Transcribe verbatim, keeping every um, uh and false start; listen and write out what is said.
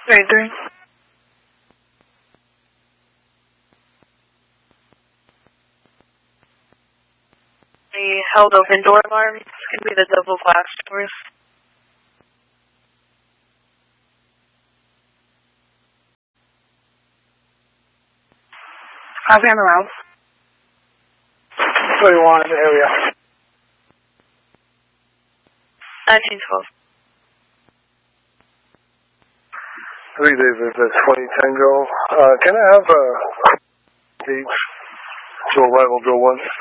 thirty-three. The held open door alarm. It's going to be the double glass doors. Copy on the route. thirty-one in the area. nineteen twelve. Three David, that's twenty Tango. Uh, can I have a uh, gauge to arrival, Joe one?